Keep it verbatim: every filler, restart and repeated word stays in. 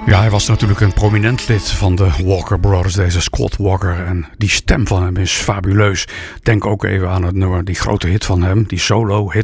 Ja, hij was natuurlijk een prominent lid van de Walker Brothers, deze Scott Walker. En die stem van hem is fabuleus. Denk ook even aan het nummer, die grote hit van hem, die solo hit